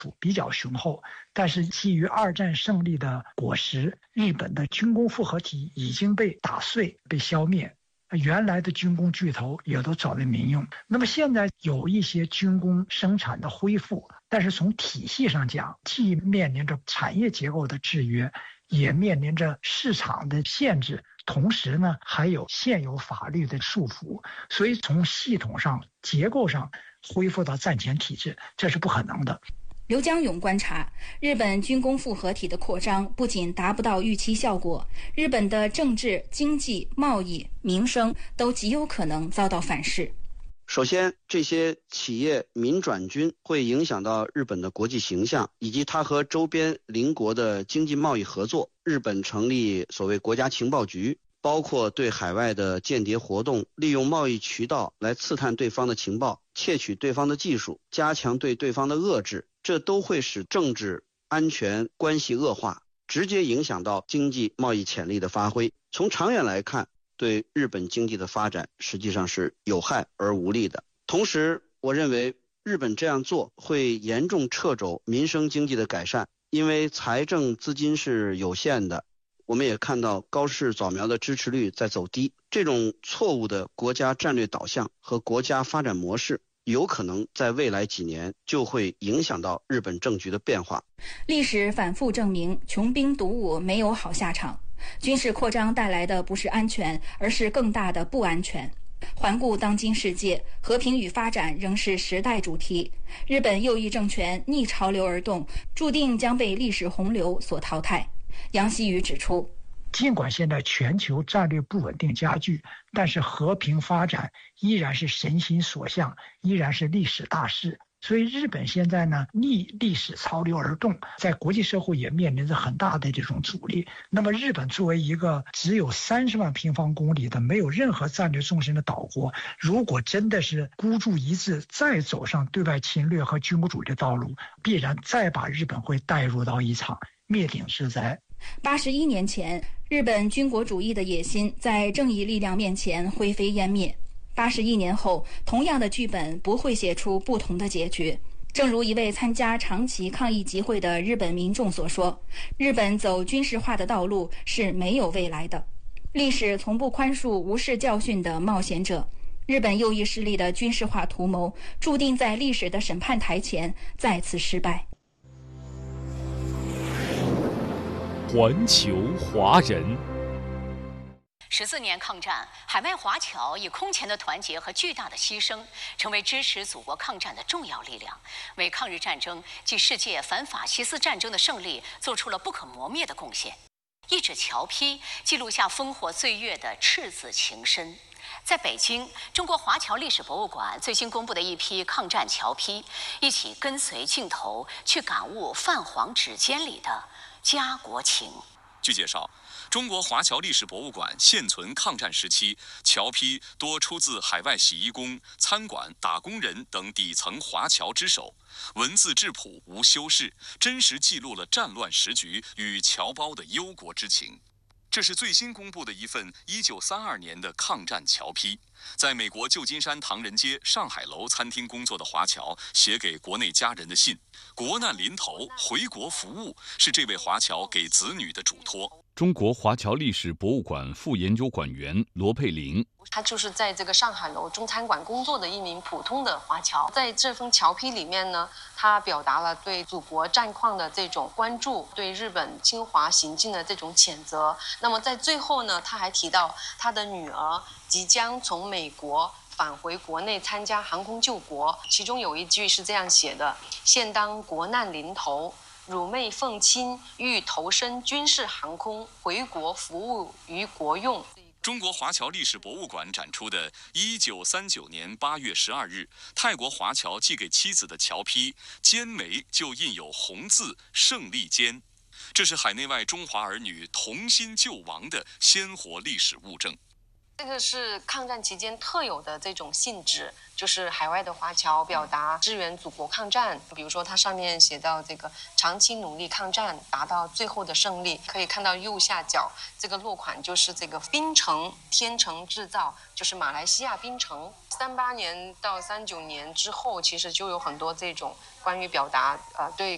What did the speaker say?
比较雄厚，但是基于二战胜利的果实，日本的军工复合体已经被打碎、被消灭。原来的军工巨头也都转为民用。那么现在有一些军工生产的恢复，但是从体系上讲，既面临着产业结构的制约，也面临着市场的限制，同时呢，还有现有法律的束缚。所以从系统上、结构上恢复到战前体制，这是不可能的。 刘江勇观察，日本军工复合体的扩张不仅达不到预期效果，日本的政治、经济、贸易、民生都极有可能遭到反噬。 首先，这些企业民转军会影响到日本的国际形象，以及它和周边邻国的经济贸易合作。日本成立所谓国家情报局，包括对海外的间谍活动，利用贸易渠道来刺探对方的情报，窃取对方的技术，加强对对方的遏制，这都会使政治安全关系恶化，直接影响到经济贸易潜力的发挥。从长远来看，对日本经济的发展实际上是有害而无利的。同时，我认为日本这样做会严重掣肘民生经济的改善，因为财政资金是有限的。我们也看到高市早苗的支持率在走低，这种错误的国家战略导向和国家发展模式有可能在未来几年就会影响到日本政局的变化。 历史反复证明，穷兵黩武没有好下场。军事扩张带来的不是安全，而是更大的不安全。环顾当今世界，和平与发展仍是时代主题。日本右翼政权逆潮流而动，注定将被历史洪流所淘汰。杨希宇指出， 尽管现在全球战略不稳定加剧，但是和平发展依然是神心所向，依然是历史大势。所以日本现在呢，逆历史潮流而动，在国际社会也面临着很大的这种阻力。那么日本作为一个只有30万平方公里的没有任何战略纵深的岛国，如果真的是孤注一掷，再走上对外侵略和军国主义的道路，必然再把日本会带入到一场灭顶之灾。 81年前，日本军国主义的野心在正义力量面前灰飞烟灭。81年后，同样的剧本不会写出不同的结局。正如一位参加长崎抗议集会的日本民众所说，日本走军事化的道路是没有未来的。历史从不宽恕无视教训的冒险者。日本右翼势力的军事化图谋，注定在历史的审判台前再次失败。 环球华人 14年抗战，海外华侨以空前的团结和巨大的牺牲，成为支持祖国抗战的重要力量，为抗日战争及世界反法西斯战争的胜利做出了不可磨灭的贡献。一纸侨批记录下烽火岁月的赤子情深。在北京，中国华侨历史博物馆最新公布的一批抗战侨批，一起跟随镜头去感悟泛黄纸笺里的家国情。 据介绍，中国华侨历史博物馆现存抗战时期侨批多出自海外洗衣工、餐馆打工人等底层华侨之手，文字质朴无修饰，真实记录了战乱时局与侨胞的忧国之情。这是最新公布的一份1932年的抗战侨批，在美国旧金山唐人街上海楼餐厅工作的华侨写给国内家人的信，国难临头回国服务是这位华侨给子女的嘱托。 中国华侨历史博物馆副研究馆员罗佩玲， 他就是在这个上海楼中餐馆工作的一名普通的华侨。在这封侨批里面呢，他表达了对祖国战况的这种关注，对日本侵华行径的这种谴责。那么在最后呢，他还提到他的女儿即将从美国返回国内参加航空救国，其中有一句是这样写的：现当国难临头，汝妹奉亲欲投身军事航空，回国服务于国用。 中国华侨历史博物馆展出的1939年8月12日泰国华侨寄给妻子的侨批，笺眉就印有红字“胜利笺”，这是海内外中华儿女同心救亡的鲜活历史物证。 这个是抗战期间特有的这种信纸，就是海外的华侨表达支援祖国抗战。比如说它上面写到这个长期努力抗战，达到最后的胜利。可以看到右下角这个落款就是这个槟城天成制造，就是马来西亚槟城。38年到39年之后，其实就有很多这种关于表达对